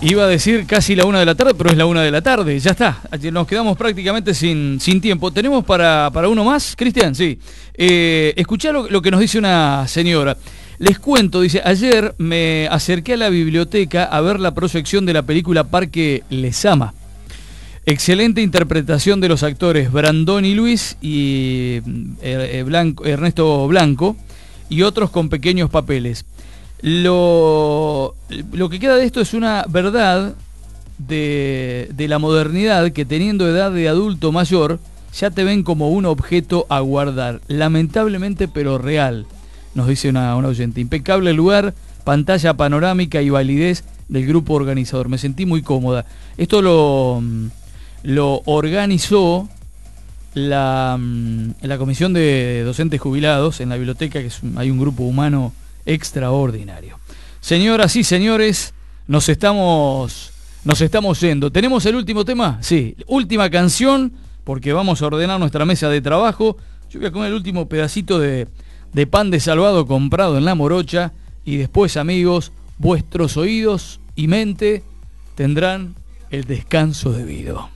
Iba a decir casi la 1 de la tarde, pero es la 1 de la tarde. Ya está, nos quedamos prácticamente sin tiempo. ¿Tenemos para uno más, Cristian? Sí. Escuchá lo que nos dice una señora. Les cuento, dice, ayer me acerqué a la biblioteca a ver la proyección de la película Parque Lezama. Excelente interpretación de los actores Brandoni Luis y Ernesto Blanco y otros con pequeños papeles. Lo que queda de esto es una verdad de la modernidad, que teniendo edad de adulto mayor ya te ven como un objeto a guardar. Lamentablemente, pero real, nos dice una oyente. Impecable lugar, pantalla panorámica y validez del grupo organizador. Me sentí muy cómoda. Esto lo organizó la comisión de docentes jubilados en la biblioteca, que hay un grupo humano extraordinario. Señoras y señores, nos estamos yendo. ¿Tenemos el último tema? Sí, última canción, porque vamos a ordenar nuestra mesa de trabajo. Yo voy a comer el último pedacito de pan de salvado comprado en La Morocha, y después, amigos, vuestros oídos y mente tendrán el descanso debido.